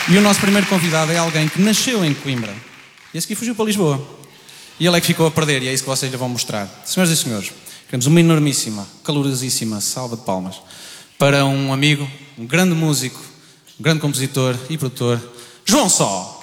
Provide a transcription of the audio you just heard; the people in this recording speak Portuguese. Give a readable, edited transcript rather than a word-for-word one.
E o nosso primeiro convidado é alguém que nasceu em Coimbra e a seguir fugiu para Lisboa. E ele é que ficou a perder, e é isso que vocês lhe vão mostrar. Senhoras e senhores, queremos uma enormíssima, calorosíssima salva de palmas para um amigo, um grande músico, um grande compositor e produtor, João Só.